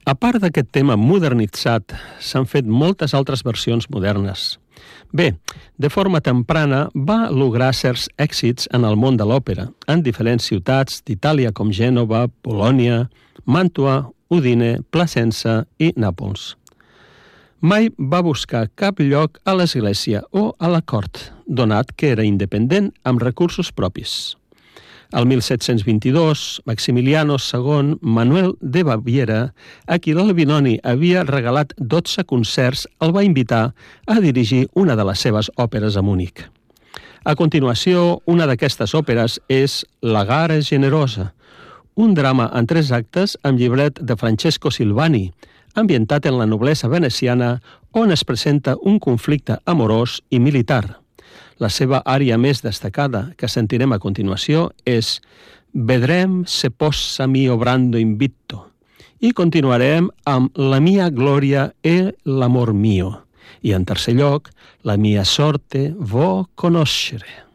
A part d'aquest tema modernitzat, s'han fet moltes altres versions modernes. Bé, de forma temprana va lograr certs èxits en el món de l'òpera, en diferents ciutats d'Itàlia com Gènova, Polònia, Màntua, Udine, Placença i Nàpols. Mai va buscar cap lloc a l'església o a la cort, donat que era independent amb recursos propis. El 1722, Maximiliano II Manuel de Baviera, a qui l'Albinoni havia regalat 12 concerts, el va invitar a dirigir una de les seves òperes a Munic. A continuació, una d'aquestes òperes és La gara generosa, un drama en 3 actes amb llibret de Francesco Silvani, ambientat en la noblesa veneciana, on es presenta un conflicte amorós i militar. La seva ària més destacada, que sentirem a continuació, és Vedrem se possa mio brando invitto. I continuarem amb La mia gloria e l'amor mio. I en tercer lloc, La mia sorte vo conoscere.